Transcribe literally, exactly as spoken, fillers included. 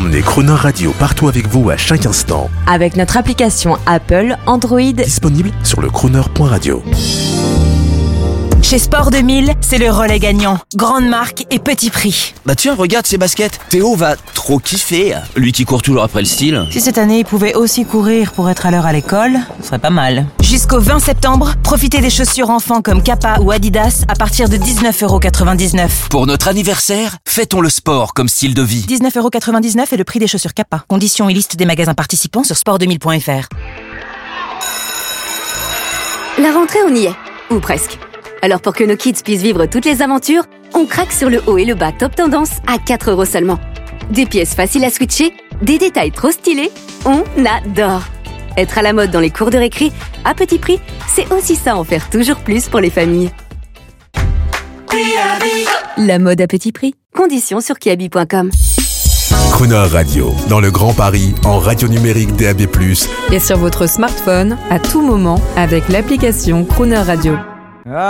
Emmenez Crooner Radio partout avec vous à chaque instant. Avec notre application Apple, Android, disponible sur le crooner point radio. Chez Sport deux mille, c'est le relais gagnant. Grande marque et petit prix. Bah tiens, regarde ces baskets. Théo va trop kiffer. Lui qui court toujours après le style. Si cette année il pouvait aussi courir pour être à l'heure à l'école, ce serait pas mal. Jusqu'au vingt septembre, profitez des chaussures enfants comme Kappa ou Adidas à partir de dix-neuf euros quatre-vingt-dix-neuf. Pour notre anniversaire, fêtons le sport comme style de vie. dix-neuf euros quatre-vingt-dix-neuf est le prix des chaussures Kappa. Conditions et liste des magasins participants sur sport deux mille point f r. La rentrée, on y est. Ou presque. Alors pour que nos kids puissent vivre toutes les aventures, on craque sur le haut et le bas top tendance à quatre euros seulement. Des pièces faciles à switcher, des détails trop stylés, on adore. Être à la mode dans les cours de récré, à petit prix, c'est aussi ça, en faire toujours plus pour les familles. La mode à petit prix. Conditions sur kiabi point com. Crooner Radio, dans le Grand Paris, en radio numérique D A B plus, et sur votre smartphone, à tout moment, avec l'application Crooner Radio.